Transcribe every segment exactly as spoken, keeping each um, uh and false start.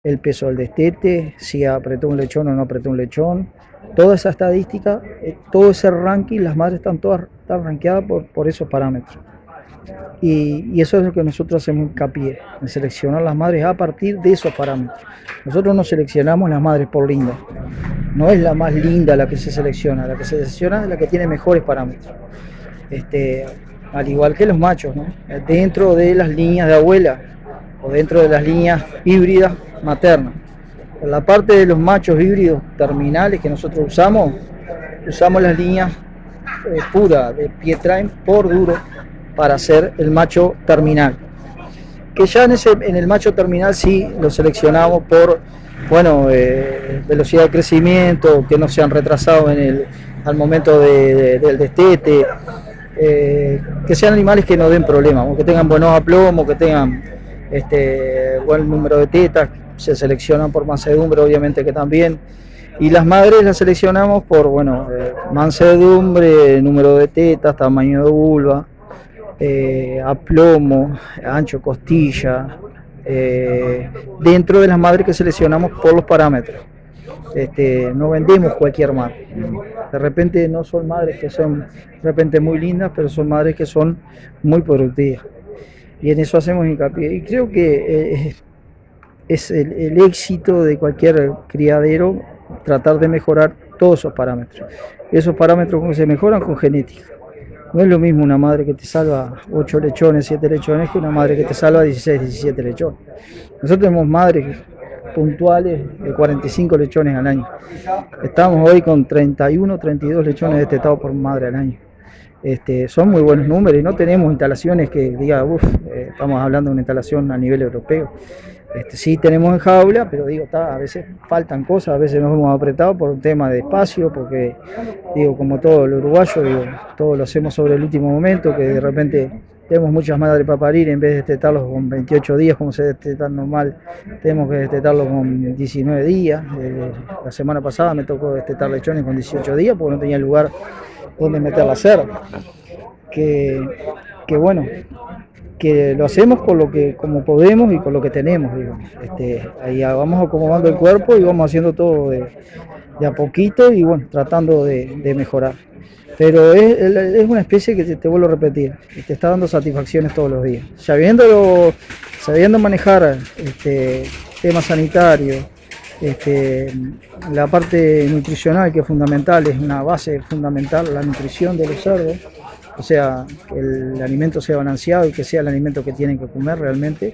el peso del destete, si apretó un lechón o no apretó un lechón, toda esa estadística, eh, todo ese ranking, las madres están todas están rankeadas por, por esos parámetros. Y, y eso es lo que nosotros hacemos hincapié, en seleccionar las madres a partir de esos parámetros. Nosotros no seleccionamos las madres por linda, no es la más linda la que se selecciona, la que se selecciona es la que tiene mejores parámetros. Este, al igual que los machos, ¿no? Dentro de las líneas de abuela o dentro de las líneas híbridas maternas. En la parte de los machos híbridos terminales que nosotros usamos, usamos las líneas eh, puras de Pietrain por duro para hacer el macho terminal. Que ya en, ese, en el macho terminal sí lo seleccionamos por bueno, eh, velocidad de crecimiento, que no se han retrasado en el, al momento de, de, del destete, eh, que sean animales que no den problemas, o que tengan buenos aplomos, que tengan este, buen número de tetas, se seleccionan por mansedumbre, obviamente que también. Y las madres las seleccionamos por, bueno, eh, mansedumbre, número de tetas, tamaño de vulva, eh, aplomo, ancho costilla, eh, dentro de las madres que seleccionamos por los parámetros. Este, no vendemos cualquier madre. De repente no son madres que son de repente muy lindas, pero son madres que son muy productivas. Y en eso hacemos hincapié. Y creo que eh, es el, el éxito de cualquier criadero tratar de mejorar todos esos parámetros. Esos parámetros se mejoran con genética. No es lo mismo una madre que te salva ocho lechones, siete lechones, que una madre que te salva dieciséis, diecisiete lechones. Nosotros tenemos madres puntuales de cuarenta y cinco lechones al año. Estamos hoy con treinta y uno, treinta y dos lechones destetados por madre al año. Este, son muy buenos números y no tenemos instalaciones que diga, uff, eh, estamos hablando de una instalación a nivel europeo. Este, sí tenemos en jaula, pero digo, está, a veces faltan cosas, a veces nos hemos apretado por un tema de espacio, porque digo, como todo lo uruguayo, digo, todo lo hacemos sobre el último momento, que de repente tenemos muchas madres para parir, en vez de destetarlos con veintiocho días como se destetan normal, tenemos que destetarlos con diecinueve días. Eh, la semana pasada me tocó destetar lechones con dieciocho días porque no tenía lugar donde meter la cerda. Que, que bueno, que lo hacemos con lo que como podemos y con lo que tenemos, digo. Este, ahí vamos acomodando el cuerpo y vamos haciendo todo de, de a poquito y bueno, tratando de, de mejorar. Pero es, es una especie que te, te vuelvo a repetir, te está dando satisfacciones todos los días. Sabiendo, sabiendo manejar este, temas sanitarios, este, la parte nutricional que es fundamental, es una base fundamental, la nutrición de los cerdos. O sea, que el alimento sea balanceado y que sea el alimento que tienen que comer realmente.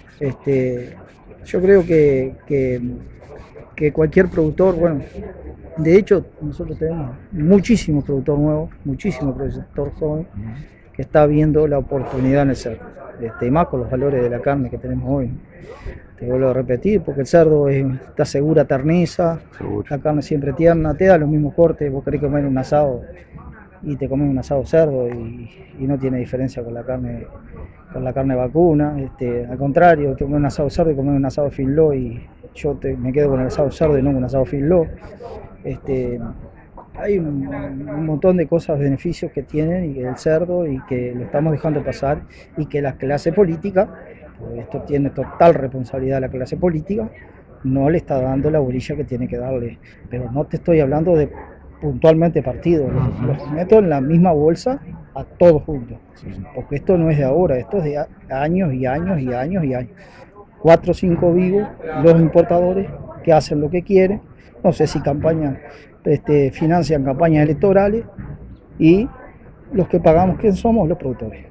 Este, yo creo que, que, que cualquier productor, bueno, de hecho nosotros tenemos muchísimos productores nuevos, muchísimos productores jóvenes que está viendo la oportunidad en el cerdo. Este, más con los valores de la carne que tenemos hoy. Te vuelvo a repetir, porque el cerdo es, está segura terneza, Seguro. La carne siempre tierna, te da los mismos cortes, vos querés comer un asado y te comes un asado cerdo y, y no tiene diferencia con la carne con la carne vacuna. Este, al contrario, te comes un asado cerdo y comes un asado finló y yo te, me quedo con el asado cerdo y no con un asado finló. Este, hay un, un montón de cosas, beneficios que tienen y el cerdo y que lo estamos dejando pasar y que la clase política, pues esto tiene total responsabilidad la clase política, no le está dando la bolilla que tiene que darle. Pero no te estoy hablando de puntualmente partidos, los, los meto en la misma bolsa a todos juntos, porque esto no es de ahora, esto es de años y años y años y años. Cuatro o cinco vivos, los importadores que hacen lo que quieren, no sé si campañas, este, financian campañas electorales y los que pagamos, ¿quién somos? Los productores.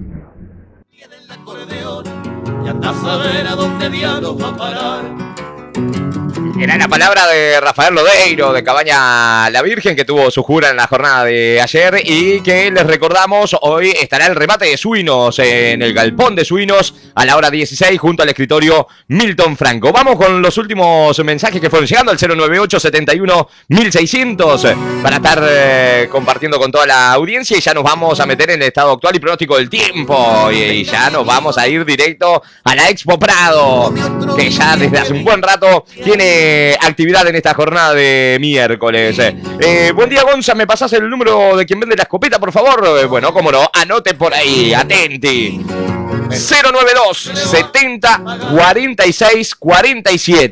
Y andá a saber a dónde diablos va a parar. Era la palabra de Rafael Lodeiro, de Cabaña La Virgen, que tuvo su jura en la jornada de ayer y que les recordamos, hoy estará el remate de suinos en el galpón de suinos a la hora dieciséis junto al escritorio Milton Franco. Vamos con los últimos mensajes que fueron llegando al cero nueve ocho, setenta y uno, mil seiscientos para estar eh, compartiendo con toda la audiencia y ya nos vamos a meter en el estado actual y pronóstico del tiempo y, y ya nos vamos a ir directo a la Expo Prado, que ya desde hace un buen rato tiene actividad en esta jornada de miércoles. Eh, buen día, Gonza, ¿me pasás el número de quien vende la escopeta, por favor? Eh, bueno, cómo no, anote por ahí, atenti. cero nueve dos setenta cuarenta y seis cuarenta y siete.